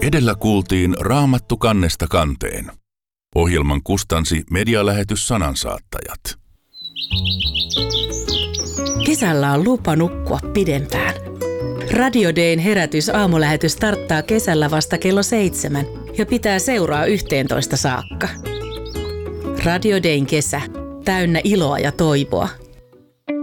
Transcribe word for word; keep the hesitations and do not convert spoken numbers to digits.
Edellä kuultiin Raamattu kannesta kanteen. Ohjelman kustansi medialähetys Sanansaattajat. Kesällä on lupa nukkua pidempään. Radio Dayn herätys aamulähetys starttaa kesällä vasta kello seitsemän ja pitää seuraa yhteentoista saakka. Radio Dayn kesä, täynnä iloa ja toivoa.